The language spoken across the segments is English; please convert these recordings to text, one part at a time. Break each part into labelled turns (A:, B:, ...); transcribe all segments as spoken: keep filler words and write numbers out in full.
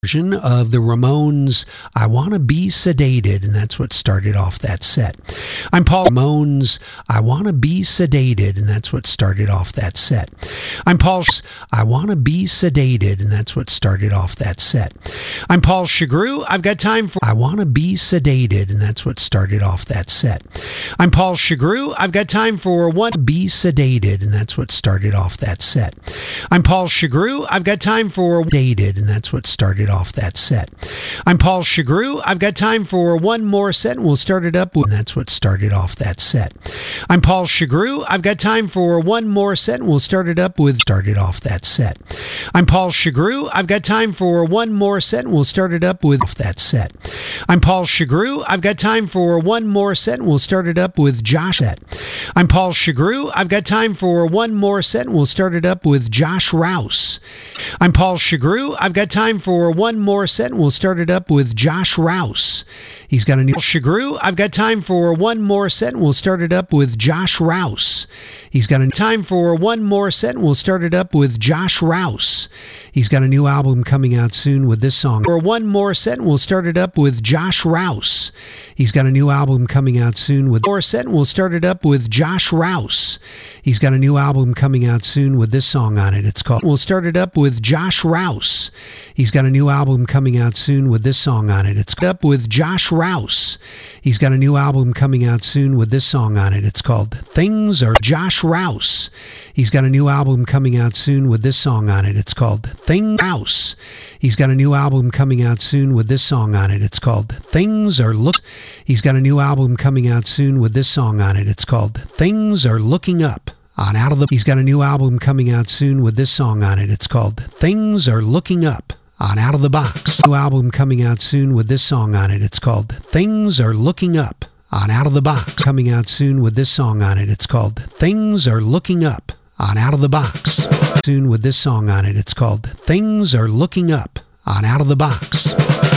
A: version of the Ramones' I Wanna Be Sedated, and that's what started off that set. I'm Paul Ramones' I Wanna Be Sedated, and that's what started off that set. I'm Paul's I Wanna Be Sedated, and that's what started off that set. I'm Paul Chagru. I've got time for I Wanna Be Sedated, and that's what started off that set. I'm Paul Chagru. I've got time for one Be Sedated, and that's what started off that set. I'm Paul Chagru. I've got time for dated, and that's what started off that set. I'm Paul Chagru. I've got time for one more set, and we'll start it up with, and that's what started off that set. I'm Paul Chagru. I've got time for one more set, and we'll start it up with started off that set. I'm Paul Chagru. I've got time for one more set, and we'll start it up with off that set. I'm Paul Chagru. I've got time for one more set, and we'll start it up with Josh set. I'm Paul Chagru. I've got time for one more set, and we'll start it up with Josh Rouse. I'm Paul Chagru. I've got time for one more set, and we'll start it up with Josh Rouse. He's got a new Chagru. I've got time for one more set, and we'll start it up with Josh Rouse. He's got a time for one more set, and we'll start it up with Josh Rouse. He's got a new album coming out soon with this song. For one more set, and we'll start it up with Josh Rouse. He's got a new album coming out soon with more set, and we'll start it up with Josh Rouse. He's got a new album coming out soon with this song on it. It's called We'll Start It Up with Josh Rouse. He's got a new album coming out soon with this song on it. It's up with Josh Rouse. He's got a new album coming out soon with this song on it. It's called Things Are Josh Rouse. He's got a new album coming out soon with this song on it. It's called Things Rouse. He's got a new album coming out soon with this song on it. It's called Things Are Look. He's got a new album coming out soon with this song on it. It's called Things Are Looking Up. On out of the He's got a new album coming out soon with this song on it. It's called Things Are Looking Up. On Out of the Box. New album coming out soon with this song on it. It's called Things Are Looking Up. On Out of the Box. Coming out soon with this song on it. It's called Things Are Looking Up. On Out of the Box. Soon with this song on it. It's called Things Are Looking Up. On Out of the Box.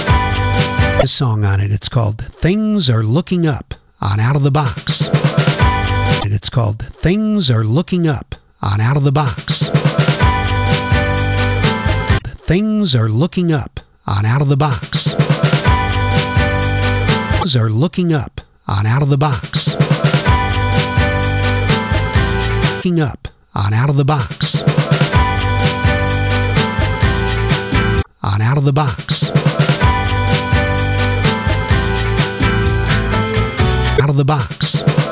A: This song on it. It's called Things Are Looking Up. On Out of the Box. It's called Things Are Looking Up. On Out of the Box. Things Are Looking Up. On Out of the Box. Things Are Looking Up. On Out of the Box. Looking Up. On Out of the Box. On Out of the Box. Out of the Box.